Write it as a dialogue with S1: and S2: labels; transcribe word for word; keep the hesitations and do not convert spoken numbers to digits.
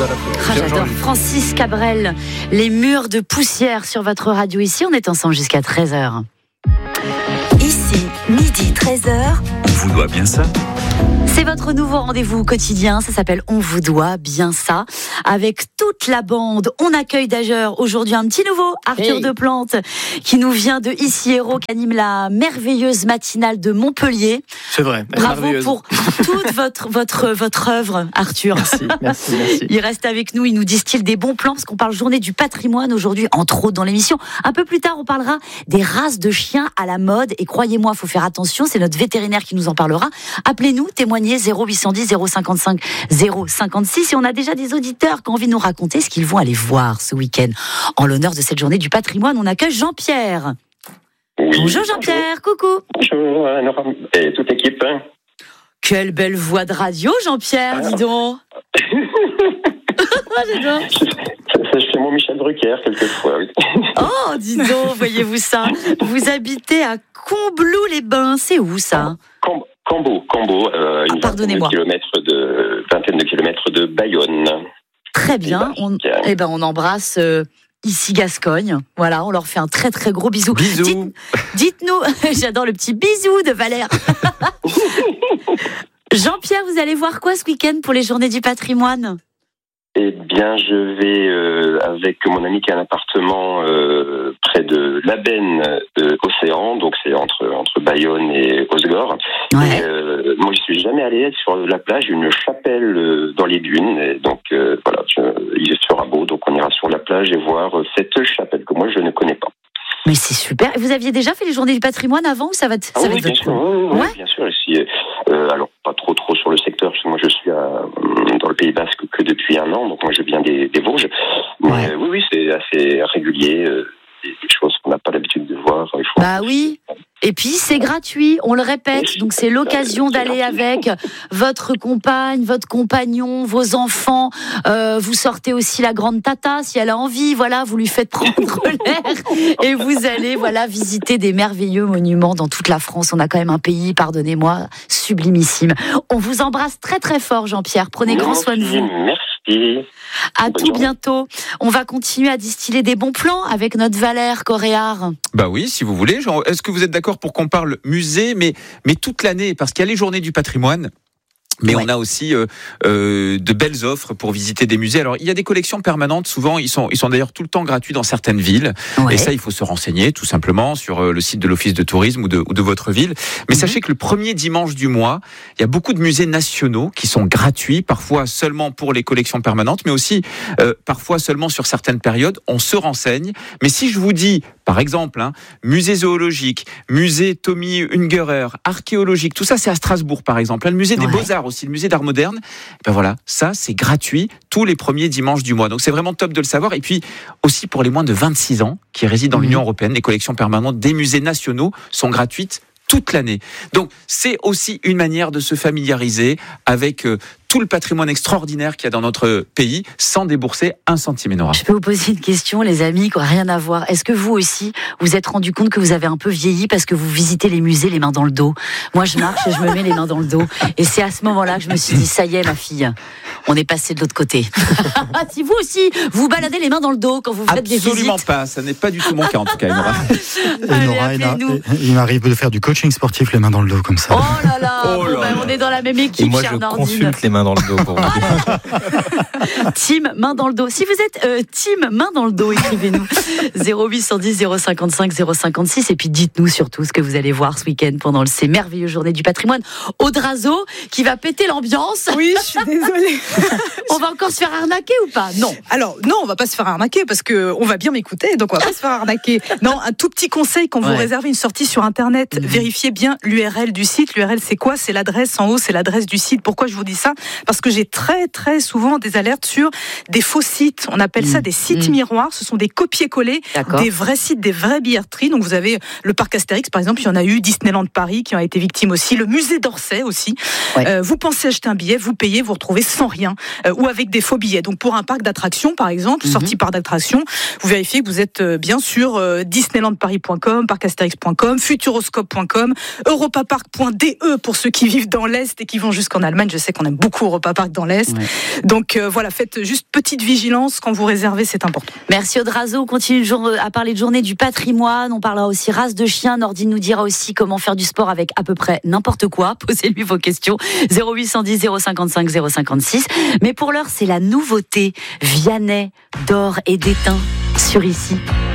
S1: j'adore la photo.
S2: Ah, j'adore. Francis Cabrel, les murs de poussière sur votre radio ici. On est ensemble jusqu'à treize heures.
S3: Ici, midi, treize heures.
S4: On vous doit bien ça.
S2: C'est votre nouveau rendez-vous quotidien, ça s'appelle On vous doit bien ça. Avec toute la bande, on accueille d'ailleurs aujourd'hui un petit nouveau, Arthur
S1: Hey.
S2: Deplante, qui nous vient de Ici Hérault, qui anime la merveilleuse matinale de Montpellier.
S1: C'est vrai, elle est
S2: Bravo
S1: merveilleuse.
S2: pour toute votre, votre, votre œuvre, Arthur.
S1: Merci, merci, merci.
S2: Il reste avec nous, il nous distille des bons plans, parce qu'on parle journée du patrimoine aujourd'hui, entre autres dans l'émission. Un peu plus tard, on parlera des races de chiens à la mode, et croyez-moi, il faut faire attention, c'est notre vétérinaire qui nous en parlera. Appelez-nous, témoignez zéro huit cent dix zéro cinquante-cinq zéro cinquante-six, et on a déjà des auditeurs qui ont envie de nous raconter ce qu'ils vont aller voir ce week-end. En l'honneur de cette journée du patrimoine, on accueille Jean-Pierre.
S5: Oui.
S2: Bonjour Jean-Pierre, coucou.
S5: Bonjour, Nora et toute l'équipe.
S2: Quelle belle voix de radio, Jean-Pierre, dis donc. J'adore.
S5: Ça, je fais mon Michel Drucker quelquefois, oui.
S2: Oh, dis donc, voyez-vous ça. Vous habitez à Combloux-les-Bains, c'est où ça?
S5: Cam- Cambo, Cambo, euh, une
S2: Ah, pardonnez-moi.
S5: vingtaine de kilomètres de, vingtaine de kilomètres de Bayonne.
S2: Très bien. On, eh ben, on embrasse euh, ici Gascogne. Voilà, on leur fait un très très gros bisou.
S1: Bisous.
S2: Dites, dites-nous, j'adore le petit bisou de Valère. Jean-Pierre, vous allez voir quoi ce week-end pour les Journées du patrimoine?
S5: Eh bien, je vais euh, avec mon ami qui a un appartement euh, près de l'Aben euh, Océan, donc c'est entre entre Bayonne et Osgore.
S2: Ouais.
S5: Et, euh, moi, je suis jamais allé sur la plage, une chapelle euh, dans les dunes, et donc euh, voilà, je, il sera beau, donc on ira sur la plage et voir euh, cette chapelle que moi je ne connais pas.
S2: Mais c'est super. Vous aviez déjà fait les Journées du patrimoine avant ou ça va, ça
S5: Ah
S2: va
S5: oui,
S2: être
S5: bien
S2: votre
S5: sûr,
S2: coup
S5: oui, oui,
S2: Ouais.
S5: bien sûr. Ici, euh, alors pas trop trop sur le secteur, parce que moi je suis à, dans le Pays Basque que depuis un an, donc moi je viens des, des Vosges. Mais
S2: Ouais.
S5: euh, oui, oui, c'est assez régulier, euh, des, des choses qu'on n'a pas l'habitude de voir. Il faut
S2: Bah oui. Et puis c'est gratuit, on le répète, donc c'est l'occasion d'aller avec votre compagne, votre compagnon, vos enfants. Euh, vous sortez aussi la grande tata si elle a envie, voilà, vous lui faites prendre l'air et vous allez voilà visiter des merveilleux monuments dans toute la France. On a quand même un pays, pardonnez-moi, sublimissime. On vous embrasse très très fort, Jean-Pierre. Prenez grand soin de vous.
S5: Merci.
S2: À
S5: Bonne
S2: tout
S5: journée.
S2: bientôt. On va continuer à distiller des bons plans avec notre Valère Coréard.
S4: Bah oui, si vous voulez. Jean, est-ce que vous êtes d'accord pour qu'on parle musée, mais, mais toute l'année, parce qu'il y a les journées du patrimoine. Mais
S2: Ouais.
S4: on a aussi euh, euh, de belles offres pour visiter des musées. Alors, il y a des collections permanentes. Souvent, ils sont, ils sont d'ailleurs tout le temps gratuits dans certaines villes.
S2: Ouais.
S4: Et ça, il faut se renseigner tout simplement sur euh, le site de l'Office de tourisme ou de, ou de votre ville. Mais
S2: Mhm.
S4: sachez que le premier dimanche du mois, il y a beaucoup de musées nationaux qui sont gratuits, parfois seulement pour les collections permanentes, mais aussi euh, parfois seulement sur certaines périodes. On se renseigne. Mais si je vous dis, par exemple, hein, musée zoologique, musée Tommy Ungerer, archéologique, tout ça, c'est à Strasbourg, par exemple. Le musée des
S2: Ouais.
S4: Beaux-Arts aussi, le musée d'art moderne. Ben voilà, ça, c'est gratuit tous les premiers dimanches du mois. Donc, c'est vraiment top de le savoir. Et puis, aussi pour les moins de vingt-six ans qui résident dans
S2: Mhm.
S4: l'Union européenne, les collections permanentes des musées nationaux sont gratuites toute l'année. Donc, c'est aussi une manière de se familiariser avec euh, tout le patrimoine extraordinaire qu'il y a dans notre pays sans débourser un centime, Nora.
S2: Je peux vous poser une question, les amis, qui n'a rien à voir. Est-ce que vous aussi, vous êtes rendu compte que vous avez un peu vieilli parce que vous visitez les musées les mains dans le dos? Moi, je marche et je me mets les mains dans le dos. Et c'est à ce moment-là que je me suis dit, ça y est, ma fille, on est passé de l'autre côté. Si vous aussi, vous baladez les mains dans le dos quand vous faites des
S4: Absolument
S2: visites.
S4: pas, ça n'est pas du tout mon cas en tout cas, Nora.
S6: Et
S2: Allez,
S6: Nora, il, a-
S2: appelez-nous.
S6: il m'arrive de faire du coaching sportif les mains dans le dos comme ça.
S2: Oh là là,
S4: Oh
S2: bon,
S4: là
S2: ben,
S4: là.
S2: on est dans la même
S1: Et
S2: équipe,
S1: moi,
S2: cher
S1: je
S2: Nordine.
S1: consulte les mains dans le dos pour vous.
S2: Team main dans le dos. Si vous êtes euh, team main dans le dos, écrivez-nous zéro huit cent dix zéro cinquante-cinq zéro cinquante-six et puis dites-nous surtout ce que vous allez voir ce week-end pendant ces merveilleuses journées du patrimoine. Audrazo qui va péter l'ambiance.
S7: Oui, je suis désolée.
S2: On va encore se faire arnaquer ou pas? Non.
S7: Alors, non, on va pas se faire arnaquer parce que on va bien m'écouter, donc on va pas se faire arnaquer. Non, un tout petit conseil quand vous
S2: Ouais.
S7: réservez une sortie sur Internet,
S2: Mhm.
S7: vérifiez bien l'U R L du site. L'U R L, c'est quoi? C'est l'adresse en haut, c'est l'adresse du site. Pourquoi je vous dis ça? Parce que j'ai très, très souvent des alertes sur des faux sites. On appelle ça
S2: Mhm.
S7: des sites
S2: Mhm.
S7: miroirs. Ce sont des copier-coller
S2: D'accord.
S7: des vrais sites, des vraies billetteries. Donc vous avez le parc Astérix, par exemple, il y en a eu, Disneyland Paris qui en a été victime aussi, le musée d'Orsay aussi.
S2: Ouais.
S7: Euh, vous pensez acheter un billet, vous payez, vous retrouvez sans rien euh, ou avec des faux billets. Donc pour un parc d'attractions, par exemple,
S2: Mhm.
S7: sortie parc d'attractions, vous vérifiez que vous êtes euh, bien sûr euh, disneyland paris point com, parc astérix point com, futuroscope point com, europapark point d e pour ceux qui vivent dans l'Est et qui vont jusqu'en Allemagne. Je sais qu'on aime beaucoup beaucoup au Europa Park dans l'Est. Ouais. Donc euh, voilà, faites juste petite vigilance quand vous réservez, c'est important.
S2: Merci Odrazo. On continue à parler de journée du patrimoine. On parlera aussi race de chien. Nordine nous dira aussi comment faire du sport avec à peu près n'importe quoi. Posez-lui vos questions. zéro huit cent dix, zéro cinquante-cinq, zéro cinquante-six. Mais pour l'heure, c'est la nouveauté. Vianney, d'or et d'étain sur Ici.